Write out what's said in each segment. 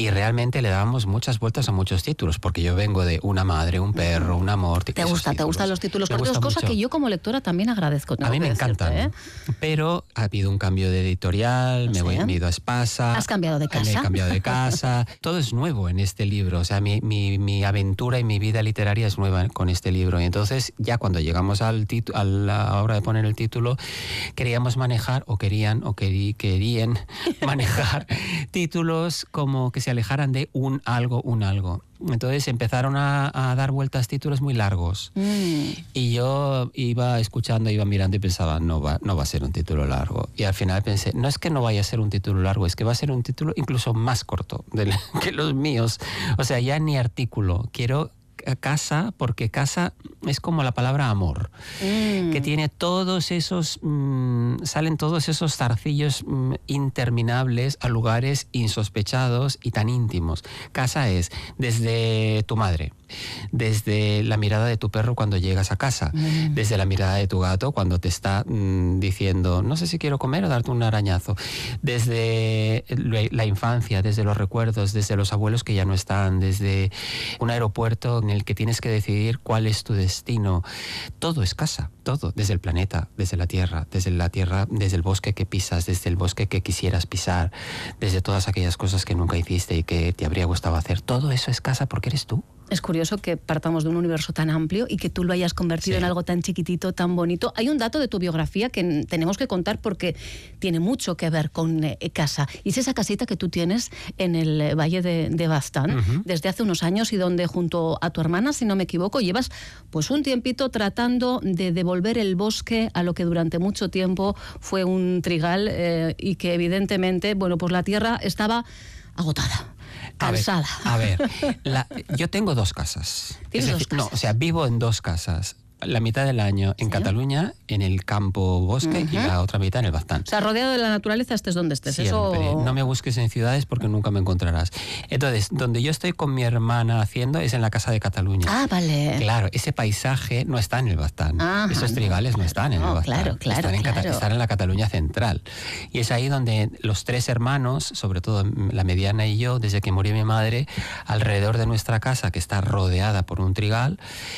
Y realmente le dábamos muchas vueltas a muchos títulos, porque yo vengo de una madre, un perro, un amor. ¿Te gustan los títulos cortos? Cosa que yo como lectora también agradezco. A mí me encantan, pero ha habido un cambio de editorial, me he ido a Espasa. ¿Has cambiado de casa? Me he cambiado de casa. Todo es nuevo en este libro, o sea, mi aventura y mi vida literaria es nueva con este libro. Y entonces, ya cuando llegamos a la hora de poner el título, queríamos manejar, querían manejar títulos como que se alejaran de un algo. Entonces empezaron a dar vueltas títulos muy largos. Y yo iba escuchando, iba mirando y pensaba, no va a ser un título largo. Y al final pensé, no es que no vaya a ser un título largo, es que va a ser un título incluso más corto que los míos. O sea, ya ni artículo. Quiero casa, porque casa es como la palabra amor, que tiene todos esos, salen todos esos zarcillos interminables a lugares insospechados y tan íntimos. Casa es desde tu madre, desde la mirada de tu perro cuando llegas a casa, desde la mirada de tu gato cuando te está diciendo, no sé si quiero comer o darte un arañazo, desde la infancia, desde los recuerdos, desde los abuelos que ya no están, desde un aeropuerto en el que tienes que decidir cuál es tu destino. Todo es casa, todo, desde el planeta, desde la tierra, desde el bosque que pisas, desde el bosque que quisieras pisar, desde todas aquellas cosas que nunca hiciste y que te habría gustado hacer. Todo eso es casa porque eres tú. Es curioso que partamos de un universo tan amplio y que tú lo hayas convertido en algo tan chiquitito, tan bonito. Hay un dato de tu biografía que tenemos que contar porque tiene mucho que ver con casa. Y es esa casita que tú tienes en el Valle de Baztán desde hace unos años y donde junto a tu hermana, si no me equivoco, llevas pues un tiempito tratando de devolver el bosque a lo que durante mucho tiempo fue un trigal y que evidentemente, bueno, pues la tierra estaba agotada. Cansada. A ver, yo tengo dos casas. ¿Tienes dos casas? No, o sea, vivo en dos casas. La mitad del año en Cataluña, en el campo bosque, y la otra mitad en el Baztán. O sea, rodeado de la naturaleza, estés donde estés. Siempre. Eso... No me busques en ciudades porque nunca me encontrarás. Entonces, donde yo estoy con mi hermana haciendo es en la Casa de Cataluña. Ah, vale. Claro, ese paisaje no está en el Baztán. Esos trigales no están en el Baztán. Claro. Están en la Cataluña central. Y es ahí donde los tres hermanos, sobre todo la mediana y yo, desde que murió mi madre, alrededor de nuestra casa, que está rodeada por un trigal,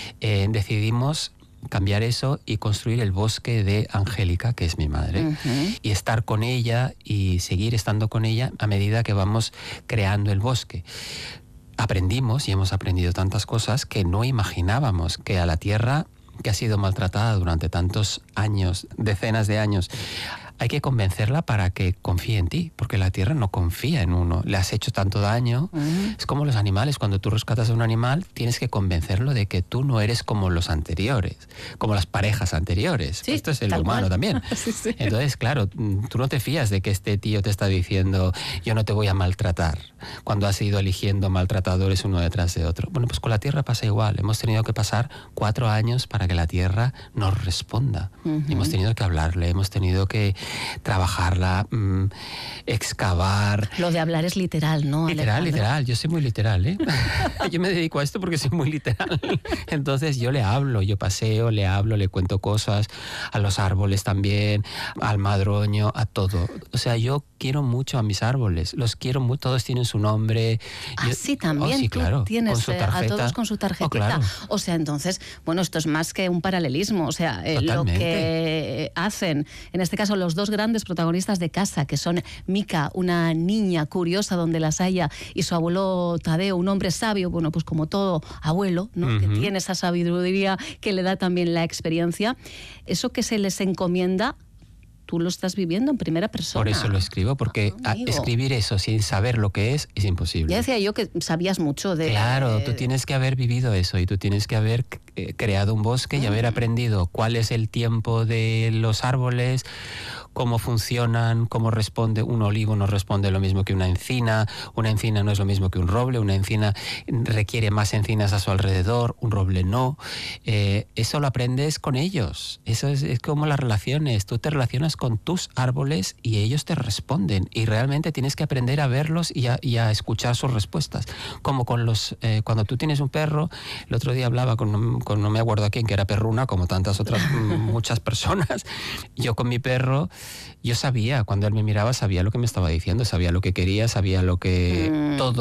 decidimos cambiar eso y construir el bosque de Angélica, que es mi madre, y estar con ella y seguir estando con ella a medida que vamos creando el bosque. Aprendimos y hemos aprendido tantas cosas que no imaginábamos, que a la tierra que ha sido maltratada durante tantos años, decenas de años, hay que convencerla para que confíe en ti, porque la tierra no confía en uno. Le has hecho tanto daño. Es como los animales. Cuando tú rescatas a un animal, tienes que convencerlo de que tú no eres como los anteriores, como las parejas anteriores. Sí, esto es el humano también. Sí. Entonces, claro, tú no te fías de que este tío te está diciendo, yo no te voy a maltratar, cuando has ido eligiendo maltratadores uno detrás de otro. Bueno, pues con la tierra pasa igual. Hemos tenido que pasar 4 años para que la tierra nos responda. Hemos tenido que hablarle, hemos tenido que trabajarla, excavar. Lo de hablar es literal, ¿no, Alejandro? Literal. Yo soy muy literal, ¿eh? Yo me dedico a esto porque soy muy literal. Entonces yo le hablo, yo paseo, le hablo, le cuento cosas, a los árboles también, al madroño, a todo. O sea, yo quiero mucho a mis árboles, los quiero mucho, todos tienen su nombre. Sí, también sí, claro, tú tienes con su tarjeta. a todos con su tarjetita. Claro. O sea, entonces, bueno, esto es más que un paralelismo. O sea, lo que hacen, en este caso, los dos grandes protagonistas de casa, que son Mica, una niña curiosa donde las haya, y su abuelo Tadeo, un hombre sabio, bueno, pues como todo abuelo, ¿no? Que tiene esa sabiduría que le da también la experiencia. Eso que se les encomienda, tú lo estás viviendo en primera persona. Por eso lo escribo, porque escribir eso sin saber lo que es imposible. Ya decía yo que sabías mucho de... Claro, tú tienes que haber vivido eso y tú tienes que haber creado un bosque y haber aprendido cuál es el tiempo de los árboles, cómo funcionan, cómo responde. Un olivo no responde lo mismo que una encina no es lo mismo que un roble, una encina requiere más encinas a su alrededor, un roble no. Eso lo aprendes con ellos. Eso es como las relaciones. Tú te relacionas con tus árboles y ellos te responden, y realmente tienes que aprender a verlos y a escuchar sus respuestas. Como con los cuando tú tienes un perro. El otro día hablaba con no me acuerdo a quién, que era perruna, como tantas otras muchas personas. Yo con mi perro, yo sabía, cuando él me miraba, sabía lo que me estaba diciendo, sabía lo que quería, sabía lo que... todo.